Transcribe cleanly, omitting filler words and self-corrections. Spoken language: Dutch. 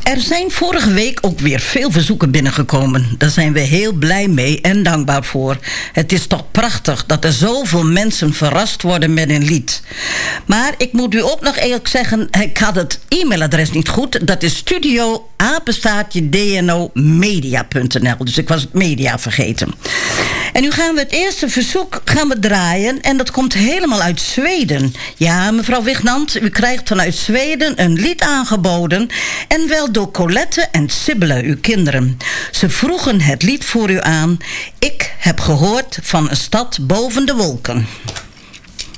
Er zijn vorige week ook weer veel verzoeken binnengekomen. Daar zijn we heel blij mee en dankbaar voor. Het is toch prachtig dat er zoveel mensen verrast worden met een lied. Maar ik moet u ook nog eerlijk zeggen, ik had het e-mailadres niet goed. Dat is studio@dnomedia.nl. Dus ik was het media vergeten. En nu gaan we het eerste verzoek draaien. En dat komt helemaal uit Zweden. Ja, mevrouw Wignant, u krijgt vanuit Zweden een lied aangeboden. En wel door Colette en Sibylle, uw kinderen. Ze vroegen het lied voor u aan. Ik heb gehoord van een stad boven de wolken.